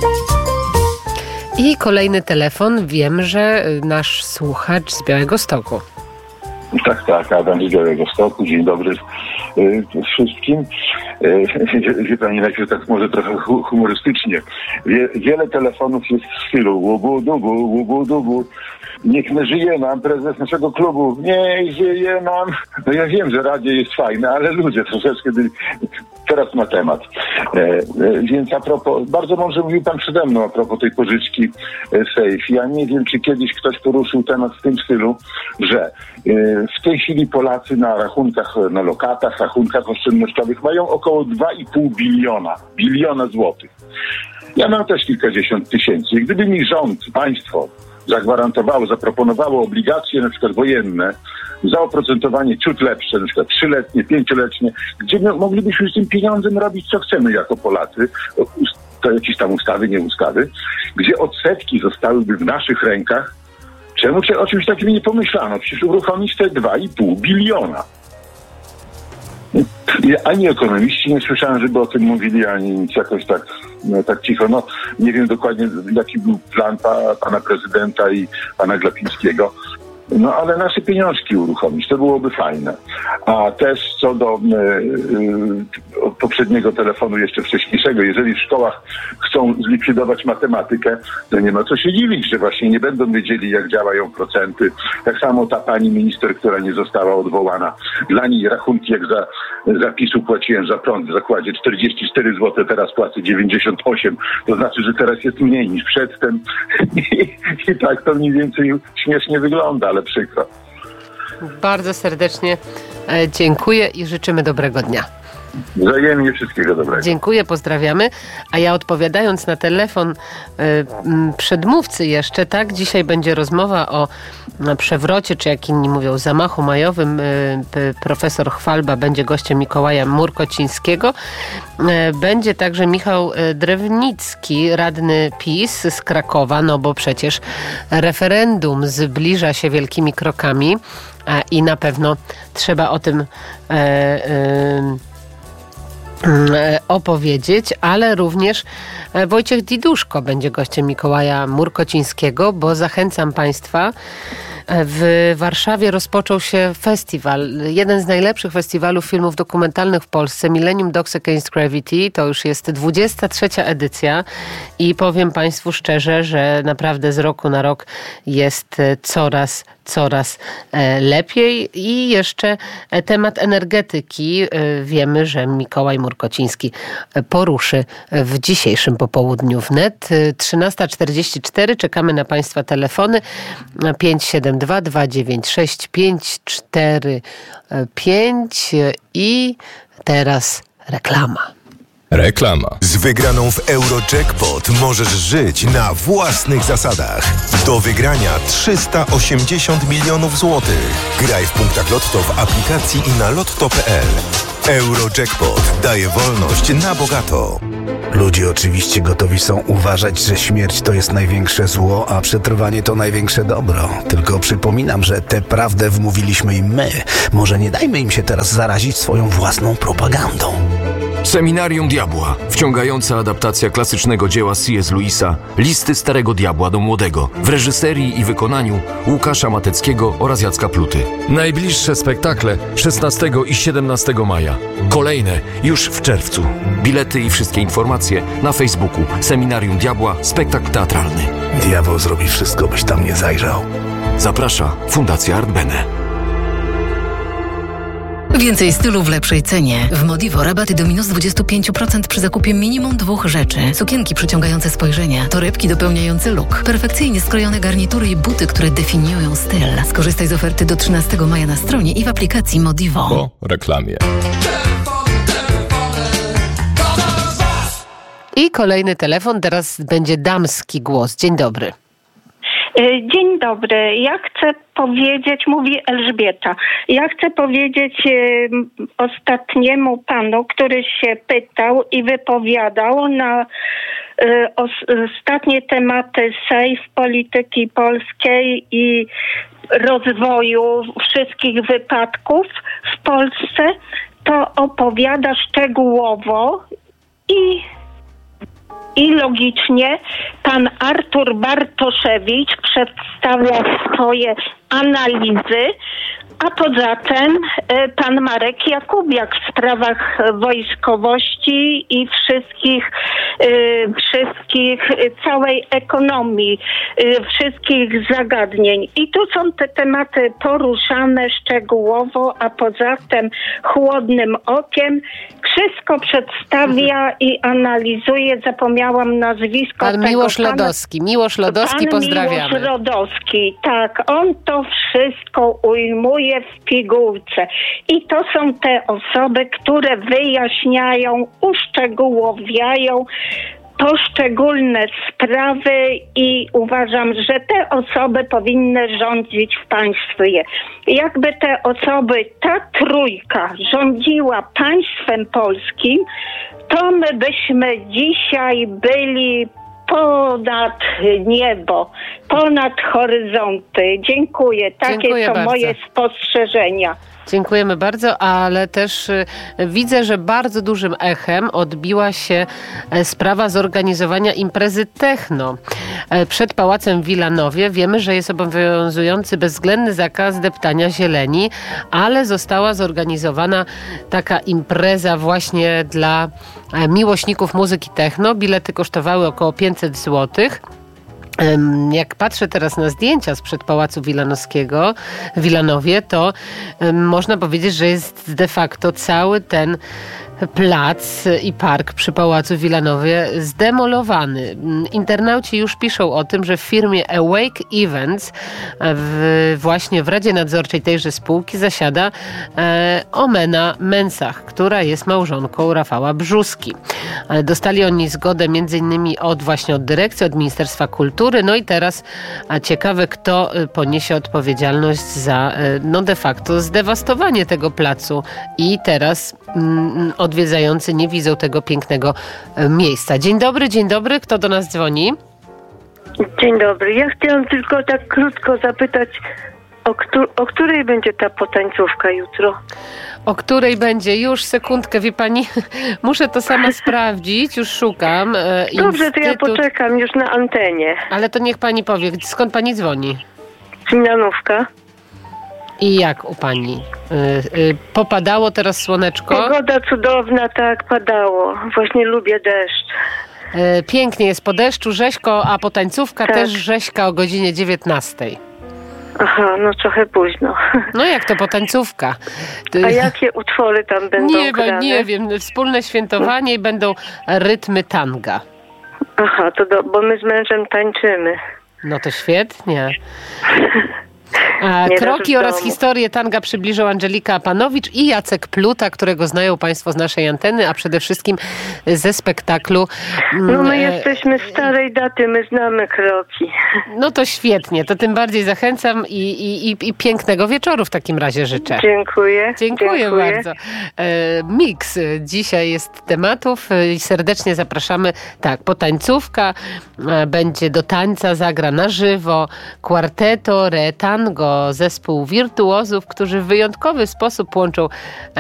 I kolejny telefon. Wiem, że nasz słuchacz z Białegostoku. Tak, Adam z Białegostoku. Dzień dobry wszystkim. Wie pani, najpierw tak może trochę humorystycznie. Wiele telefonów jest w stylu łubu-dubu. Niech nie żyje nam prezes naszego klubu. Niech żyje nam. No ja wiem, że radio jest fajne, ale ludzie troszeczkę... Teraz na temat. Więc a propos, bardzo mądrze mówił pan przede mną a propos tej pożyczki Safe. Ja nie wiem, czy kiedyś ktoś poruszył temat w tym stylu, że w tej chwili Polacy na rachunkach, na lokatach, rachunkach oszczędnościowych mają około 2,5 biliona złotych. Ja mam też kilkadziesiąt tysięcy. Gdyby mi rząd, państwo zagwarantowało, zaproponowało obligacje na przykład wojenne za oprocentowanie ciut lepsze, na przykład 3-letnie, 5-letnie, gdzie moglibyśmy z tym pieniądzem robić co chcemy jako Polacy, to jakieś tam ustawy, nie ustawy, gdzie odsetki zostałyby w naszych rękach. Czemu o czymś takim nie pomyślano? Przecież uruchomić te 2,5 biliona. Ani ekonomiści nie słyszałem, żeby o tym mówili, ani nic jakoś tak cicho. No, nie wiem dokładnie, jaki był plan pana prezydenta i pana Glapińskiego. No, ale nasze pieniążki uruchomić, to byłoby fajne. A też co do poprzedniego telefonu, jeszcze wcześniejszego, jeżeli w szkołach chcą zlikwidować matematykę, to nie ma co się dziwić, że właśnie nie będą wiedzieli, jak działają procenty. Tak samo ta pani minister, która nie została odwołana. Dla niej rachunki, jak za PiS-u płaciłem za prąd w zakładzie 44 zł, teraz płacę 98. To znaczy, że teraz jest mniej niż przedtem. I tak to mniej więcej śmiesznie wygląda, ale przykro. Bardzo serdecznie dziękuję i życzymy dobrego dnia. Wzajemnie wszystkiego dobrego. Dziękuję, pozdrawiamy. A ja odpowiadając na telefon przedmówcy jeszcze, tak, dzisiaj będzie rozmowa o przewrocie, czy jak inni mówią, zamachu majowym. Profesor Chwalba będzie gościem Mikołaja Murkocińskiego. Będzie także Michał Drewnicki, radny PiS z Krakowa, no bo przecież referendum zbliża się wielkimi krokami i na pewno trzeba o tym opowiedzieć, ale również Wojciech Diduszko będzie gościem Mikołaja Murkocińskiego, bo zachęcam Państwa. W Warszawie rozpoczął się festiwal, jeden z najlepszych festiwalów filmów dokumentalnych w Polsce, Millennium Docs Against Gravity. To już jest 23. edycja i powiem Państwu szczerze, że naprawdę z roku na rok jest coraz lepiej. I jeszcze temat energetyki. Wiemy, że Mikołaj Murkociński poruszy w dzisiejszym popołudniu wnet. 13:44. Czekamy na Państwa telefony 572 296 545 i teraz reklama. Reklama. Z wygraną w Eurojackpot możesz żyć na własnych zasadach. Do wygrania 380 milionów złotych. Graj w punktach Lotto w aplikacji i na lotto.pl. Eurojackpot daje wolność na bogato. Ludzie oczywiście gotowi są uważać, że śmierć to jest największe zło, a przetrwanie to największe dobro. Tylko przypominam, że tę prawdę wmówiliśmy im my. Może nie dajmy im się teraz zarazić swoją własną propagandą. Seminarium Diabła. Wciągająca adaptacja klasycznego dzieła C.S. Lewisa Listy Starego Diabła do Młodego w reżyserii i wykonaniu Łukasza Mateckiego oraz Jacka Pluty. Najbliższe spektakle 16 i 17 maja. Kolejne już w czerwcu. Bilety i wszystkie informacje na Facebooku Seminarium Diabła Spektakl Teatralny. Diabeł zrobi wszystko, byś tam nie zajrzał. Zaprasza Fundacja Art Bene. Więcej stylu w lepszej cenie. W Modivo rabaty do minus 25% przy zakupie minimum 2 rzeczy. Sukienki przyciągające spojrzenia, torebki dopełniające look, perfekcyjnie skrojone garnitury i buty, które definiują styl. Skorzystaj z oferty do 13 maja na stronie i w aplikacji Modivo. Po reklamie. I kolejny telefon, teraz będzie damski głos. Dzień dobry. Dzień dobry. Ja chcę powiedzieć, mówi Elżbieta, ja chcę powiedzieć ostatniemu panu, który się pytał i wypowiadał na ostatnie tematy SAFE, polityki polskiej i rozwoju wszystkich wypadków w Polsce, to opowiada szczegółowo i i logicznie pan Artur Bartoszewicz przedstawia swoje analizy, a poza tym pan Marek Jakubiak w sprawach wojskowości i całej ekonomii, wszystkich zagadnień. I tu są te tematy poruszane szczegółowo, a poza tym chłodnym okiem wszystko przedstawia i analizuje. Zapomniałam nazwisko Pan tego Miłosz pana. Lodowski. Miłosz Lodowski, pozdrawiamy. Miłosz Lodowski, tak. On to wszystko ujmuje w pigułce. I to są te osoby, które wyjaśniają, uszczegółowiają poszczególne sprawy i uważam, że te osoby powinny rządzić w państwie. Jakby te osoby, ta trójka rządziła państwem polskim, to my byśmy dzisiaj byli ponad niebo, ponad horyzonty. Dziękuję. Takie Dziękuję są bardzo. moje spostrzeżenia. Dziękujemy bardzo, ale też widzę, że bardzo dużym echem odbiła się sprawa zorganizowania imprezy techno przed Pałacem w Wilanowie. Wiemy, że jest obowiązujący bezwzględny zakaz deptania zieleni, ale została zorganizowana taka impreza właśnie dla miłośników muzyki techno. Bilety kosztowały około 500 złotych. Jak patrzę teraz na zdjęcia sprzed Pałacu Wilanowskiego w Wilanowie, to można powiedzieć, że jest de facto cały ten plac i park przy Pałacu w Wilanowie zdemolowany. Internauci już piszą o tym, że w firmie Awake Events właśnie w Radzie Nadzorczej tejże spółki zasiada Omena Mensah, która jest małżonką Rafała Brzuski. Dostali oni zgodę m.in. od dyrekcji, od Ministerstwa Kultury. No i teraz ciekawe, kto poniesie odpowiedzialność za de facto zdewastowanie tego placu. I teraz odwiedzający nie widzą tego pięknego miejsca. Dzień dobry. Kto do nas dzwoni? Dzień dobry. Ja chciałam tylko tak krótko zapytać, o której będzie ta potańcówka jutro? O której będzie? Już sekundkę, wie pani, muszę to sama sprawdzić, już szukam. Dobrze, to ja poczekam już na antenie. Ale to niech pani powie, skąd pani dzwoni? Milanówka. I jak u pani? Popadało teraz słoneczko? Pogoda cudowna, tak, padało. Właśnie lubię deszcz. Pięknie jest po deszczu, rzeźko, a potańcówka tak. też rzeźka o godzinie 19. Aha, no trochę późno. No jak to potańcówka? A jakie utwory tam będą grane? Nie wiem. Wspólne świętowanie i będą rytmy tanga. Aha, bo my z mężem tańczymy. No to świetnie. Nie kroki oraz domu. historię tanga przybliżą Angelika Apanowicz i Jacek Pluta, którego znają państwo z naszej anteny, a przede wszystkim ze spektaklu. No my jesteśmy starej daty, my znamy kroki. No to świetnie, to tym bardziej zachęcam i pięknego wieczoru w takim razie życzę. Dziękuję bardzo. Miks dzisiaj jest tematów i serdecznie zapraszamy. Tak, potańcówka, będzie do tańca, zagra na żywo, kwarteto, re tango, zespół wirtuozów, którzy w wyjątkowy sposób łączą